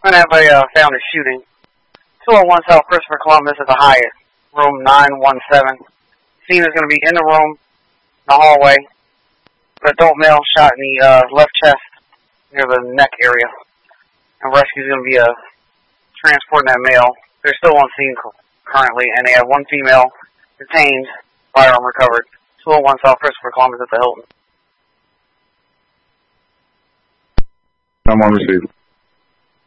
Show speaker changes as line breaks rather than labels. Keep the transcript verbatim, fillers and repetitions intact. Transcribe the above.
And have a uh, found a shooting. two oh one South Christopher Columbus at the Hyatt, room nine one seven. Scene is going to be in the room, in the hallway. An adult male shot in the uh, left chest near the neck area. And rescue is going to be uh, transporting that male. They're still on scene currently, and they have one female detained, firearm recovered. two oh one South Christopher Columbus at the Hilton.
I'm on receiver.